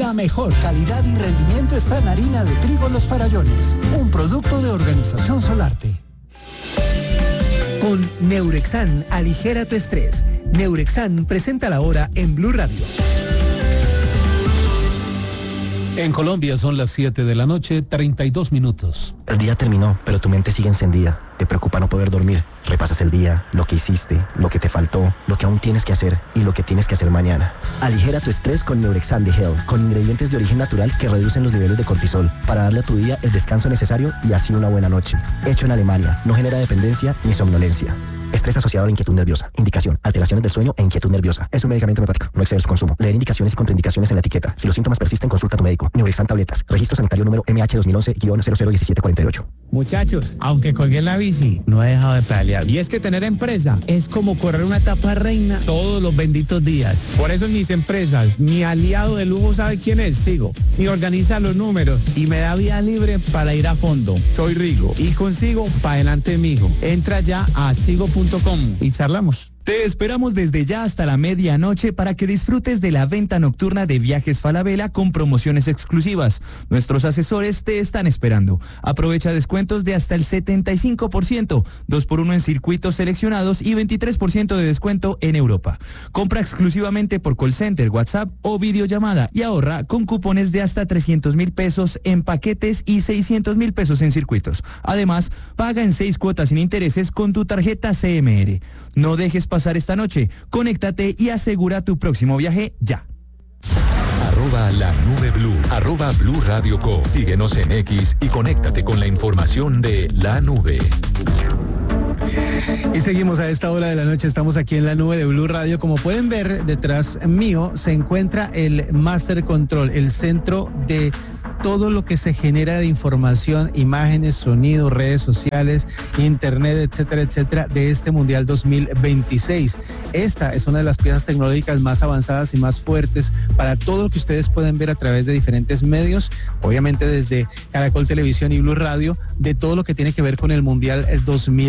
La mejor calidad y rendimiento está en harina de trigo Los Farallones, un producto de Organización Solarte. Con Neurexan, aligera tu estrés. Neurexan presenta la hora en Blue Radio. En Colombia son las 7 de la noche, 32 minutos. El día terminó, pero tu mente sigue encendida. Te preocupa no poder dormir. Repasas el día, lo que hiciste, lo que te faltó, lo que aún tienes que hacer y lo que tienes que hacer mañana. Aligera tu estrés con Neurexan de Hell, con ingredientes de origen natural que reducen los niveles de cortisol, para darle a tu día el descanso necesario y así una buena noche. Hecho en Alemania, no genera dependencia ni somnolencia. Estrés asociado a la inquietud nerviosa. Indicación: alteraciones del sueño e inquietud nerviosa. Es un medicamento homeopático. No excede su consumo. Leer indicaciones y contraindicaciones en la etiqueta. Si los síntomas persisten, consulta a tu médico. Neurexan tabletas. Registro sanitario número MH 2011-001748. Muchachos, aunque colgué la bici, no he dejado de pedalear. Y es que tener empresa es como correr una etapa reina todos los benditos días. Por eso en mis empresas, mi aliado de lujo sabe quién es, Sigo. Y organiza los números y me da vía libre para ir a fondo. Soy Rigo y consigo para adelante, mijo. Entra ya a sigo.com y charlamos. Te esperamos desde ya hasta la medianoche para que disfrutes de la venta nocturna de Viajes Falabella con promociones exclusivas. Nuestros asesores te están esperando. Aprovecha descuentos de hasta el 75%, 2x1 en circuitos seleccionados y 23% de descuento en Europa. Compra exclusivamente por call center, WhatsApp o videollamada y ahorra con cupones de hasta 300,000 pesos en paquetes y 600,000 pesos en circuitos. Además, paga en 6 cuotas sin intereses con tu tarjeta CMR. No dejes pasar esta noche. Conéctate y asegura tu próximo viaje ya. @lanubeblu, @Blue Radio Co. Síguenos en X y conéctate con la información de La Nube. Y seguimos a esta hora de la noche, estamos aquí en la nube de Blue Radio. Como pueden ver, detrás mío se encuentra el Master Control, el centro de todo lo que se genera de información, imágenes, sonido, redes sociales, internet, etcétera, etcétera, de este Mundial 2026. Esta es una de las piezas tecnológicas más avanzadas y más fuertes para todo lo que ustedes pueden ver a través de diferentes medios, obviamente desde Caracol Televisión y Blue Radio, de todo lo que tiene que ver con el Mundial 2026.